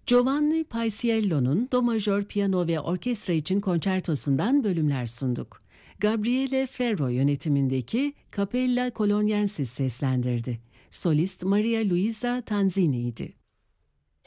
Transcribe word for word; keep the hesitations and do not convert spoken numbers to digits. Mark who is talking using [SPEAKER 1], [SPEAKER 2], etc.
[SPEAKER 1] Giovanni Paisiello'nun Do majör piyano ve orkestra için konçertosundan bölümler sunduk. Gabriele Ferro yönetimindeki Capella Coloniensis seslendirdi. Solist Maria Luisa Tanzini'ydi.